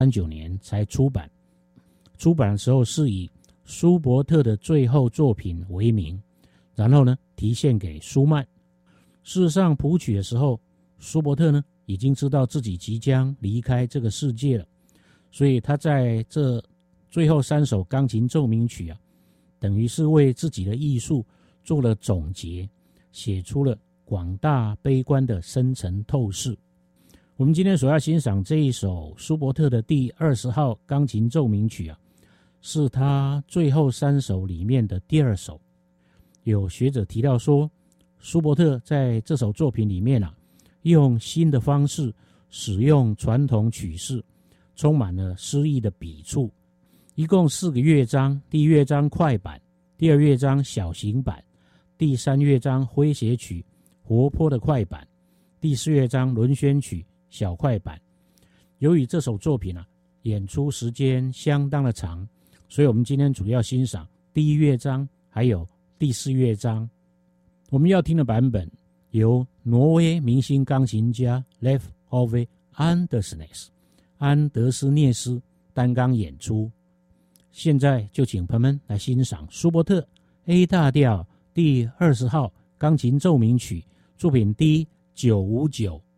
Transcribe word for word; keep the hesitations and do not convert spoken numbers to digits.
三九年才出版。出版的时候是以舒伯特的最后作品为名，然后呢题献给舒曼。事实上谱曲的时候，舒伯特呢已经知道自己即将离开这个世界了，所以他在这最后三首钢琴奏鸣曲啊，等于是为自己的艺术做了总结，写出了广大悲观的深层透视。我们今天所要欣赏这一首舒伯特的第二十号钢琴奏鸣曲啊，是他最后三首里面的第二首。有学者提到说，舒伯特在这首作品里面啊，用新的方式使用传统曲式，充满了诗意的笔触。一共四个乐章，第一乐章快板，第二乐章小型板，第三乐章诙谐曲活泼的快板，第四乐章轮旋曲小快板。由于这首作品啊演出时间相当的长，所以我们今天主要欣赏第一乐章还有第四乐章。我们要听的版本由挪威明星钢琴家 Leif Ove Andersnes 安德斯涅斯担纲演出。现在就请朋友们来欣赏舒伯特 A 大调第二十号钢琴奏鸣曲作品第九五九。